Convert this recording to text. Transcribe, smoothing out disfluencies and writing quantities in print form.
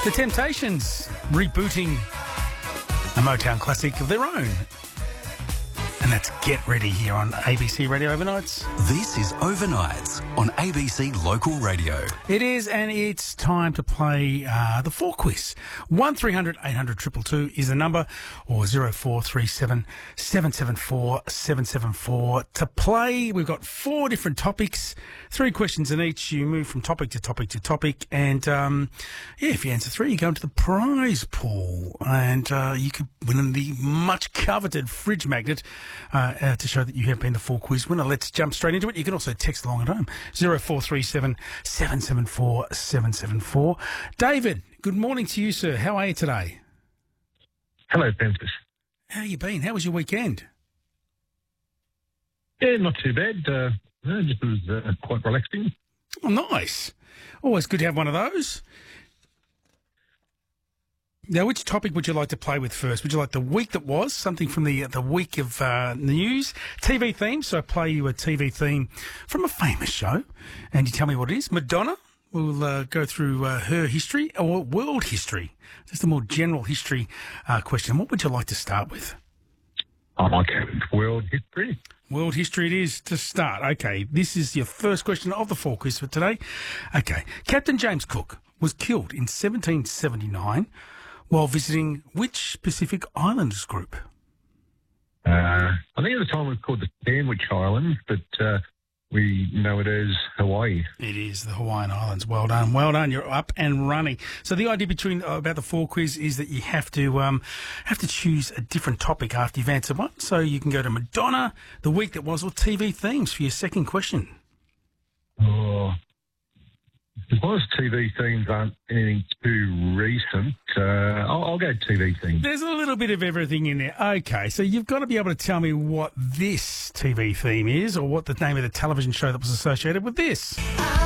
The Temptations rebooting a Motown classic of their own. And that's Get Ready here on ABC Radio Overnights. This is Overnights on ABC Local Radio. It is, and it's time to play the 4 quiz. 1300 800 222 is the number, or 0437 774 774. To play, we've got 4 different topics, 3 questions in each. You move from topic to topic to topic, and if you answer 3, you go into the prize pool, and you could win the much coveted fridge magnet to show that you have been the 4 quiz winner. Let's jump straight into it. You can also text along at home, 0437 774 774. David, good morning to you, sir. How are you today? Hello, Memphis. How you been? How was your weekend? Yeah, not too bad. Just was quite relaxing. Oh, nice. Always good to have one of those. Now, which topic would you like to play with first? Would you like the week that was, something from the week of news, TV theme? So I play you a TV theme from a famous show, and you tell me what it is. Madonna, we'll go through her history, or world history, just a more general history question. What would you like to start with? I like world history. World history it is to start. Okay, this is your first question of the 4 quiz for today. Okay, Captain James Cook was killed in 1779 while visiting which Pacific Islands group? I think at the time it was called the Sandwich Islands, but we know it as Hawaii. It is the Hawaiian Islands. Well done. Well done. You're up and running. So the idea about the 4 quiz is that you have to choose a different topic after you've answered one. So you can go to Madonna, the week that was, or TV themes for your second question. Oh, as long as TV themes aren't anything too recent, I'll go TV themes. There's a little bit of everything in there. Okay, so you've got to be able to tell me what this TV theme is, or what the name of the television show that was associated with this.